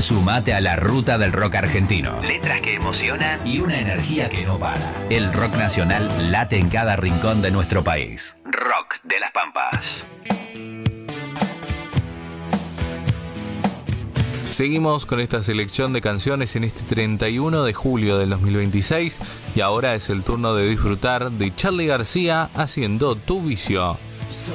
Sumate a la ruta del rock argentino. Letras que emocionan y una energía que no para. El rock nacional late en cada rincón de nuestro país. Rock de las Pampas. Seguimos con esta selección de canciones en este 31 de julio del 2026 y ahora es el turno de disfrutar de Charly García haciendo Tu Vicio.